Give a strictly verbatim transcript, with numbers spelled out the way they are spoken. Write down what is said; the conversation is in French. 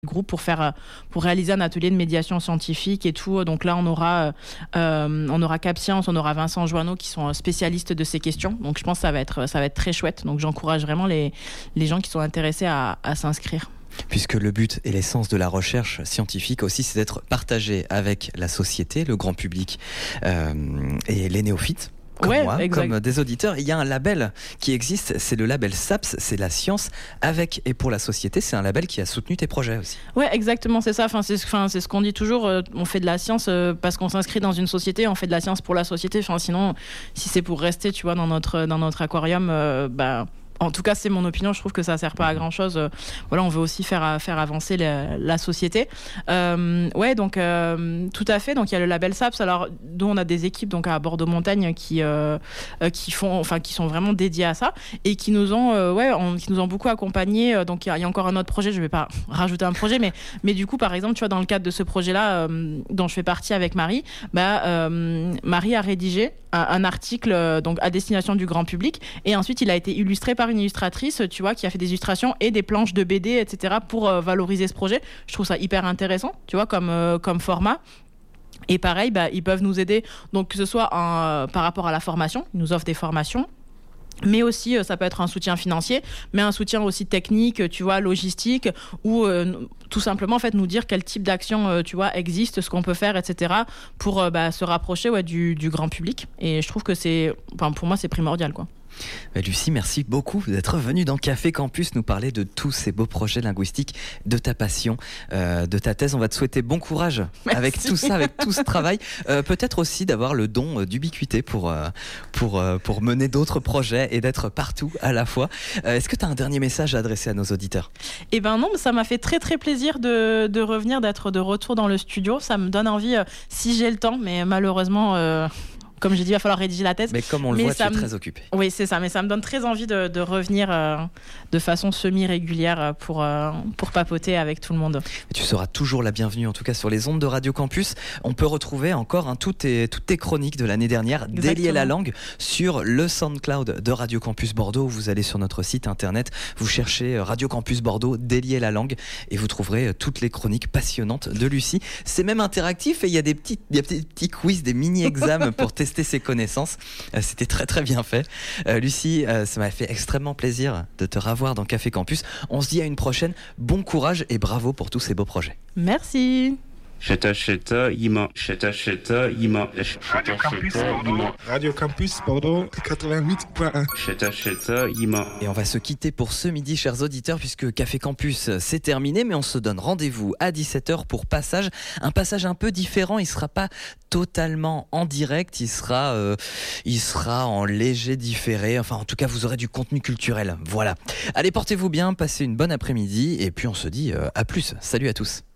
groupe pour faire pour réaliser un atelier de médiation scientifique et tout. Donc là on aura euh, on aura Cap Science, on aura Vincent Joanneau qui sont spécialistes de ces questions. Donc je pense que ça va être ça va être très chouette. Donc j'encourage vraiment les les gens qui sont intéressés à, à s'inscrire. Puisque le but et l'essence de la recherche scientifique aussi, c'est d'être partagé avec la société, le grand public euh, et les néophytes. Comme ouais, moi, exact. comme des auditeurs. Il y a un label qui existe, c'est le label SAPS, c'est la science avec et pour la société. C'est un label qui a soutenu tes projets aussi. Ouais, exactement, c'est ça. Enfin, c'est, enfin, c'est ce qu'on dit toujours. Euh, on fait de la science euh, parce qu'on s'inscrit dans une société. On fait de la science pour la société. Enfin, sinon, si c'est pour rester, tu vois, dans notre dans notre aquarium, euh, bah. En tout cas, c'est mon opinion. Je trouve que ça sert pas à grand chose. Euh, voilà, on veut aussi faire faire avancer la, la société. Euh, ouais, donc euh, tout à fait. Donc il y a le label SAPS. Alors, dont on a des équipes donc à Bordeaux Montagne qui euh, qui font, enfin, qui sont vraiment dédiées à ça et qui nous ont, euh, ouais, on, qui nous ont beaucoup accompagnés. Donc il y, y a encore un autre projet. Je vais pas rajouter un projet, mais mais du coup, par exemple, tu vois, dans le cadre de ce projet-là, euh, dont je fais partie avec Marie, bah euh, Marie a rédigé un, un article euh, donc à destination du grand public et ensuite il a été illustré par une illustratrice, tu vois, qui a fait des illustrations et des planches de B D, et cetera pour euh, valoriser ce projet. Je trouve ça hyper intéressant, tu vois, comme, euh, comme format. Et pareil, bah, ils peuvent nous aider, donc que ce soit en, euh, par rapport à la formation, ils nous offrent des formations, mais aussi euh, ça peut être un soutien financier, mais un soutien aussi technique, tu vois, logistique, ou euh, tout simplement en fait nous dire quel type d'action euh, tu vois existe, ce qu'on peut faire, et cetera pour euh, bah, se rapprocher ouais, du, du grand public. Et je trouve que c'est, enfin, pour moi c'est primordial quoi. Bah Lucie, merci beaucoup d'être venue dans Café Campus nous parler de tous ces beaux projets linguistiques, de ta passion, euh, de ta thèse. On va te souhaiter bon courage merci. Avec tout ça, avec tout ce travail. Euh, peut-être aussi d'avoir le don d'ubiquité pour, euh, pour, euh, pour mener d'autres projets et d'être partout à la fois. Euh, est-ce que tu as un dernier message à adresser à nos auditeurs ? Eh ben non, mais ça m'a fait très très plaisir de, de revenir, d'être de retour dans le studio. Ça me donne envie, euh, si j'ai le temps, mais malheureusement... Euh... Comme j'ai dit, il va falloir rédiger la thèse. Mais comme on le mais voit, tu es me... très occupé. Oui, c'est ça. Mais ça me donne très envie de, de revenir euh, de façon semi-régulière pour, euh, pour papoter avec tout le monde. Et tu seras toujours la bienvenue, en tout cas sur les ondes de Radio Campus. On peut retrouver encore hein, toutes, tes, toutes tes chroniques de l'année dernière, Délier la langue, sur le SoundCloud de Radio Campus Bordeaux. Vous allez sur notre site internet, vous cherchez Radio Campus Bordeaux, Délier la langue, et vous trouverez toutes les chroniques passionnantes de Lucie. C'est même interactif et il y a des petits, des petits, petits quiz, des mini-examens pour tester ses connaissances. Euh, c'était très très bien fait. Euh, Lucie, euh, ça m'a fait extrêmement plaisir de te revoir dans Café Campus. On se dit à une prochaine. Bon courage et bravo pour tous ces beaux projets. Merci. Cheta cheta ima cheta cheta ima Radio Campus Bordeaux. Radio Campus Bordeaux quatre-vingt-huit point un. Cheta cheta ima. Et on va se quitter pour ce midi, chers auditeurs, puisque Café Campus c'est terminé, mais on se donne rendez-vous à dix-sept heures pour passage, un passage un peu différent. Il sera pas totalement en direct, il sera, euh, il sera en léger différé. Enfin, en tout cas, vous aurez du contenu culturel. Voilà. Allez, portez-vous bien, passez une bonne après-midi, et puis on se dit euh, à plus. Salut à tous.